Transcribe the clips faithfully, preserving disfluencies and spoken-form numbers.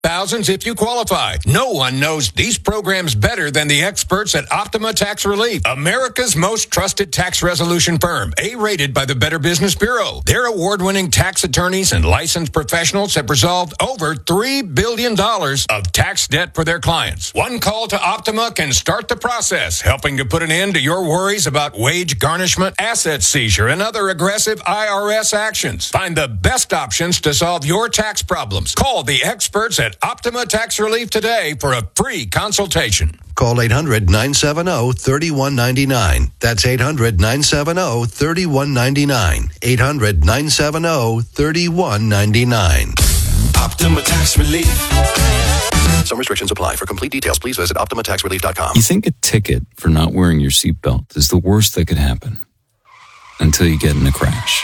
Thousands if you qualify. No one knows these programs better than the experts at Optima Tax Relief, America's most trusted tax resolution firm, A-rated by the Better Business Bureau. Their award-winning tax attorneys and licensed professionals have resolved over three billion dollars of tax debt for their clients. One call to Optima can start the process, helping to put an end to your worries about wage garnishment, asset seizure, and other aggressive I R S actions. Find the best options to solve your tax problems. Call the experts at Optima Tax Relief today for a free consultation. Call eight hundred, nine seven zero, three one nine nine. That's eight hundred, nine seven zero, three one nine nine. eight hundred, nine seven zero, three one nine nine. Optima Tax Relief. Some restrictions apply. For complete details, please visit optima tax relief dot com. You think a ticket for not wearing your seatbelt is the worst that could happen until you get in a crash.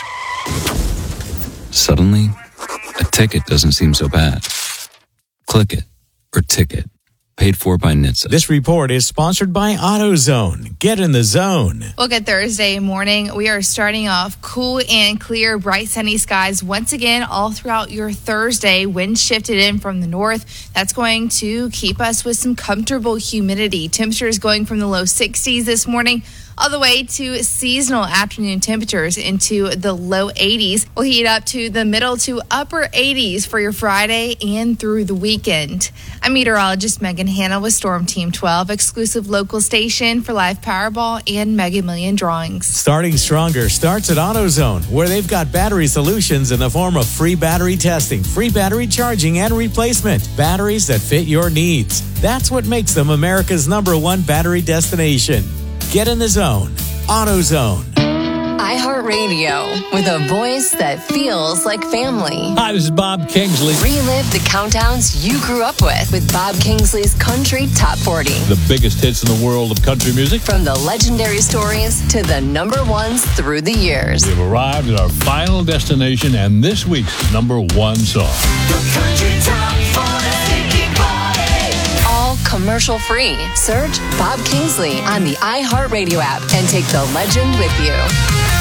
Suddenly, a ticket doesn't seem so bad. Click it or ticket. Paid for by N H T S A. This report is sponsored by AutoZone. Get in the zone. Well, good Thursday morning. We are starting off cool and clear, bright sunny skies once again all throughout your Thursday. Wind shifted in from the north. That's going to keep us with some comfortable humidity. Temperatures going from the low sixties this morning all the way to seasonal afternoon temperatures into the low eighties. We'll heat up to the middle to upper eighties for your Friday and through the weekend. I'm meteorologist Megan Hanna with Storm Team twelve, exclusive local station for live Powerball and Mega Million drawings. Starting stronger starts at AutoZone, where they've got battery solutions in the form of free battery testing, free battery charging, and replacement. Batteries that fit your needs. That's what makes them America's number one battery destination. Get in the zone. AutoZone. iHeartRadio, with a voice that feels like family. Hi, this is Bob Kingsley. Relive the countdowns you grew up with with Bob Kingsley's Country Top forty. The biggest hits in the world of country music. From the legendary stories to the number ones through the years. We've arrived at our final destination and this week's number one song. The Country Top forty. All commercial free. Search Bob Kingsley on the iHeartRadio app and take the legend with you.